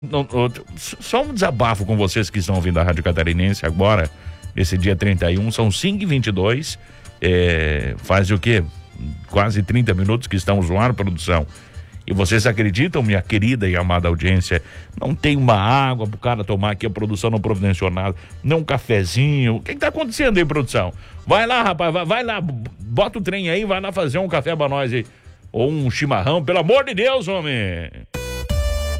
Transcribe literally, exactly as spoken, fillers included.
Não, só um desabafo com vocês que estão ouvindo a Rádio Catarinense agora, esse dia trinta e um, são cinco e vinte e dois, é, faz o quê? Quase trinta minutos que estamos no ar, produção. E vocês acreditam, minha querida e amada audiência, não tem uma água pro cara tomar aqui, a produção não providenciou nada, não um cafezinho. O que que tá acontecendo aí, produção? Vai lá, rapaz, vai, vai lá, bota o trem aí, vai lá fazer um café pra nós aí. Ou um chimarrão, pelo amor de Deus, homem.